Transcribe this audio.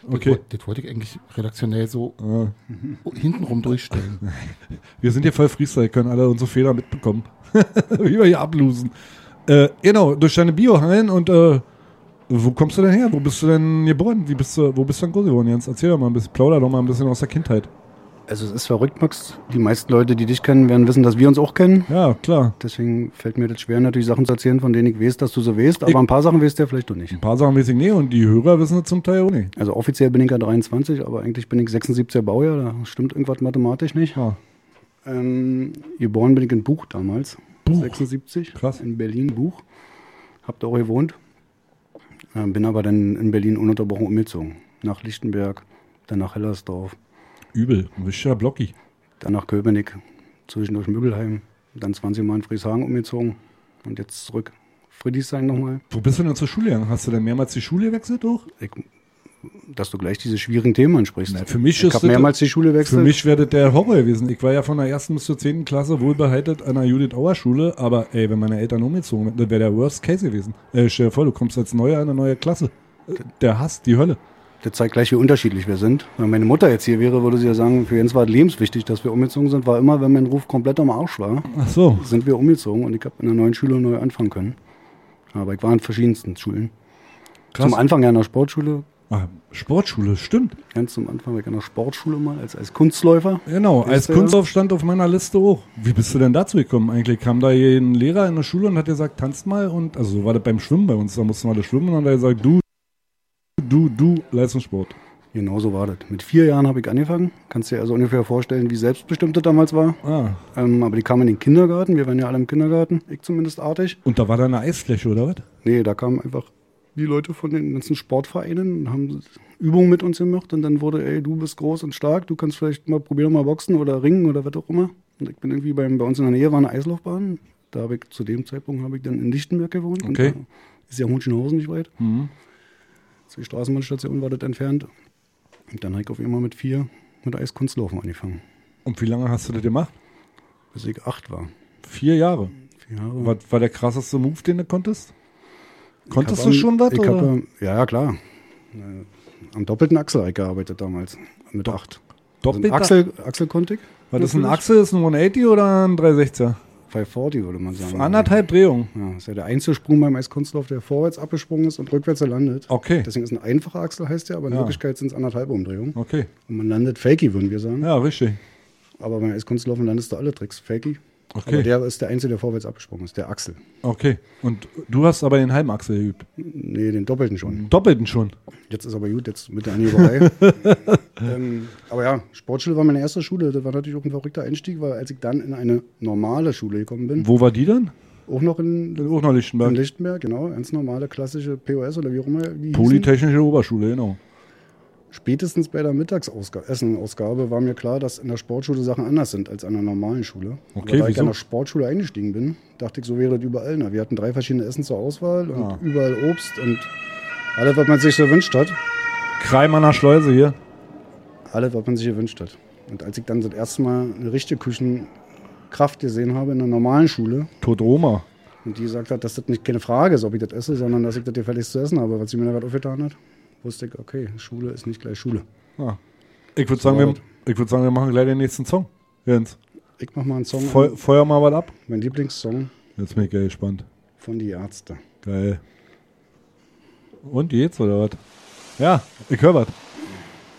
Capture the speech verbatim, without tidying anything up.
Okay. Das, das wollte ich eigentlich redaktionell so ah. hintenrum durchstellen. Wir sind hier voll Freestyle, können alle unsere Fehler mitbekommen. Wie wir hier ablosen. Äh, genau, durch deine Biohallen und äh, wo kommst du denn her? Wo bist du denn geboren? Wie bist du, wo bist du denn groß geworden, Jens? Erzähl doch mal ein bisschen, plauder doch mal ein bisschen aus der Kindheit. Also es ist verrückt, Max. Die meisten Leute, die dich kennen, werden wissen, dass wir uns auch kennen. Ja, klar. Deswegen fällt mir das schwer, natürlich Sachen zu erzählen, von denen ich weiß, dass du so weißt. Aber ich, ein paar Sachen weißt du ja vielleicht du nicht. Ein paar Sachen weiß ich nicht und die Hörer wissen es zum Teil auch nicht. Also offiziell bin ich ja dreiundzwanzig, aber eigentlich bin ich sechsundsiebziger Baujahr. Da stimmt irgendwas mathematisch nicht. Ja. Ähm, geboren bin ich in Buch damals. Buch? sechsundsiebzig. Krass. In Berlin, Buch. Hab da auch gewohnt. Ähm, bin aber dann in Berlin ununterbrochen umgezogen. Nach Lichtenberg, dann nach Hellersdorf. Übel. Du bist ja Blocki. Dann nach Köpenick, zwischendurch Müggelheim, dann zwanzig Mal in Frieshagen umgezogen und jetzt zurück. Friedrichshain nochmal. Wo bist du denn zur Schule gegangen? Hast du denn mehrmals die Schule gewechselt auch? Ich, dass du gleich diese schwierigen Themen ansprichst. Na, für mich ich habe mehrmals die Schule gewechselt. Für mich wäre das der Horror gewesen. Ich war ja von der ersten bis zur zehnten Klasse wohlbehalten an der Judith-Auer-Schule, aber ey, wenn meine Eltern umgezogen wären, das wäre der Worst Case gewesen. Äh, stell dir vor, du kommst als Neuer in eine neue Klasse. Der Hass, die Hölle. Das zeigt gleich, wie unterschiedlich wir sind. Wenn meine Mutter jetzt hier wäre, würde sie ja sagen, für Jens war es lebenswichtig, dass wir umgezogen sind. War immer, wenn mein Ruf komplett am Arsch war, Ach so. sind wir umgezogen und ich habe in einer neuen Schule neu anfangen können. Aber ich war in verschiedensten Schulen. Krass. Zum Anfang ja in der Sportschule. Ah, Sportschule, stimmt. Ganz zum Anfang war ich in der Sportschule mal, als, als Kunstläufer. Genau, als Kunstlauf stand auf meiner Liste hoch. Wie bist du denn dazu gekommen eigentlich? Kam da hier ein Lehrer in der Schule und hat gesagt, tanzt mal und, also so war das beim Schwimmen bei uns, da mussten wir alle schwimmen und dann hat er gesagt, du, du, du, Leistungssport. Genau so war das. Mit vier Jahren habe ich angefangen. Kannst dir also ungefähr vorstellen, wie selbstbestimmt das damals war. Ah. Ähm, aber die kamen in den Kindergarten. Wir waren ja alle im Kindergarten. Ich zumindest artig. Und da war da eine Eisfläche, oder was? Nee, da kamen einfach die Leute von den ganzen Sportvereinen und haben Übungen mit uns gemacht. Und dann wurde, ey, du bist groß und stark. Du kannst vielleicht mal probieren, mal boxen oder ringen oder was auch immer. Und ich bin irgendwie beim, bei uns in der Nähe war eine Eislaufbahn. Da habe ich, zu dem Zeitpunkt habe ich dann in Lichtenberg gewohnt. Okay. Und da ist ja Hohenschönhausen nicht weit. Mhm. Die Straßenbahnstation war das entfernt. Und dann habe ich auf einmal mit vier mit Eiskunstlaufen angefangen. Und wie lange hast du das gemacht? Bis ich acht war. Vier Jahre? Vier Jahre. Was war der krasseste Move, den du konntest? Konntest du am, schon was? Ich habe, ja, klar. Äh, am doppelten Achsel habe ich gearbeitet damals. Mit Do- acht. Doppelt? Also Achsel, Achsel konnte ich. War das ein Achsel? Ist ein hundertachtzig oder ein dreihundertsechziger? fünfhundertvierzig würde man sagen. Anderthalb Drehungen. Ja, das ist ja der Einzelsprung beim Eiskunstlauf, der vorwärts abgesprungen ist und rückwärts landet. Okay. Deswegen ist ein einfacher Achsel, heißt der, aber in ja. Wirklichkeit sind es anderthalb Umdrehungen. Okay. Und man landet fakey, würden wir sagen. Ja, richtig. Aber beim Eiskunstlaufen landest du alle Tricks fakey. Okay. Aber der ist der Einzige, der vorwärts abgesprungen ist, der Achsel. Okay. Und du hast aber den halben Achsel geübt? Nee, den doppelten schon. Doppelten schon? Jetzt ist aber gut, jetzt mit der Angeberei. ähm, aber ja, Sportschule war meine erste Schule. Das war natürlich auch ein verrückter Einstieg, weil als ich dann in eine normale Schule gekommen bin. Wo war die dann? Auch noch in, auch noch Lichtenberg. In Lichtenberg, genau. Ganz normale, klassische P O S oder wie auch immer. Die Polytechnische hießen. Oberschule, genau. Spätestens bei der Mittagsessenausgabe war mir klar, dass in der Sportschule Sachen anders sind als an der normalen Schule. Okay, Aber da wieso? ich an der Sportschule eingestiegen bin, dachte ich, so wäre das überall. Na, wir hatten drei verschiedene Essen zur Auswahl und ah. überall Obst und alles, was man sich so gewünscht hat. Kreimanner Schleuse hier. Alles, was man sich gewünscht hat. Und als ich dann das erste Mal eine richtige Küchenkraft gesehen habe in einer normalen Schule. Tot Roma. Und die gesagt hat, dass das nicht keine Frage ist, ob ich das esse, sondern dass ich das gefälligst zu essen habe, was sie mir da gerade aufgetan hat. Wusste ich, okay, Schule ist nicht gleich Schule. Ah. Ich würde sagen, wir, ich würd sagen, wir machen gleich den nächsten Song. Jens. Ich mach mal einen Song. Feu, an. Feuer mal was ab. Mein Lieblingssong. Jetzt bin ich geil gespannt. Von Die Ärzte. Geil. Und geht's oder was? Ja, ich höre was.